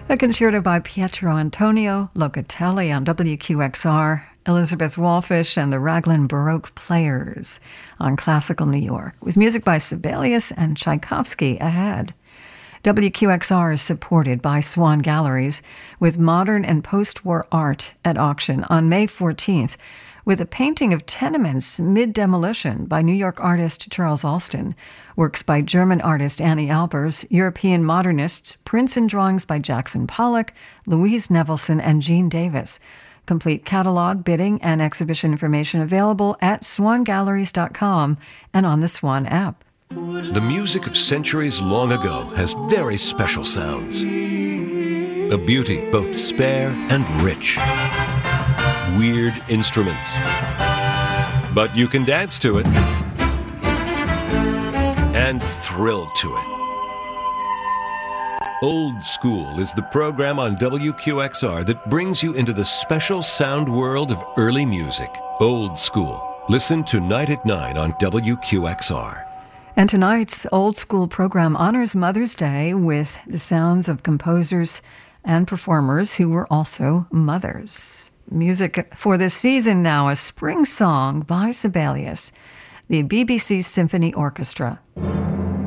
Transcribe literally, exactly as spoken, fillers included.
A concerto by Pietro Antonio Locatelli on W Q X R, Elizabeth Wallfish and the Raglan Baroque Players on Classical New York, with music by Sibelius and Tchaikovsky ahead. W Q X R is supported by Swan Galleries with modern and post-war art at auction on May fourteenth, with a painting of tenements mid-demolition by New York artist Charles Alston, works by German artist Annie Albers, European modernists, prints and drawings by Jackson Pollock, Louise Nevelson, and Jean Davis. Complete catalog, bidding, and exhibition information available at swan galleries dot com and on the Swan app. The music of centuries long ago has very special sounds. A beauty both spare and rich. Weird instruments. But you can dance to it and thrill to it. Old School is the program on W Q X R that brings you into the special sound world of early music. Old School. Listen tonight at nine on W Q X R. And tonight's Old School program honors Mother's Day with the sounds of composers and performers who were also mothers. Music for this season now, a spring song by Sibelius, the B B C Symphony Orchestra.